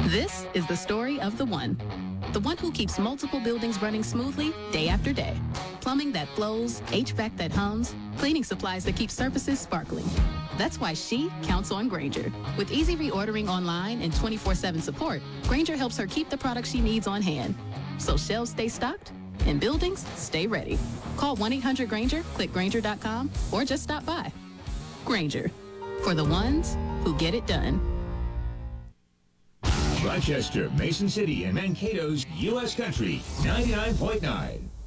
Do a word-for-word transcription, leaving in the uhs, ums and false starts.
This is the story of the one. The one who keeps multiple buildings running smoothly day after day. Plumbing that flows, H V A C that hums, cleaning supplies that keep surfaces sparkling. That's why she counts on Grainger. With easy reordering online and twenty-four seven support, Grainger helps her keep the products she needs on hand. So shelves stay stocked and buildings stay ready. Call one eight hundred Grainger, click Grainger dot com, or just stop by. Grainger, for the ones who get it done. Rochester, Mason City, and Mankato's U S Country ninety-nine point nine.